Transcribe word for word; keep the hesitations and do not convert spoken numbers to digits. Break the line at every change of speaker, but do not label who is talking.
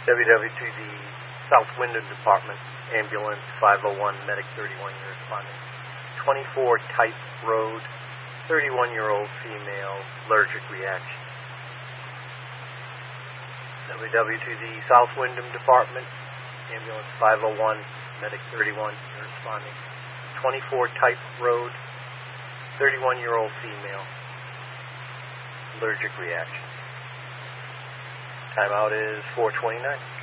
W W to the South Wyndham Department, ambulance five oh one, medic thirty-one, you're responding. twenty-four Type Road, thirty-one-year-old female, allergic reaction. W W to the South Wyndham Department, ambulance five oh one, medic thirty-one, you're responding. twenty-four Type Road, thirty-one-year-old female, allergic reaction. Timeout is four twenty-nine.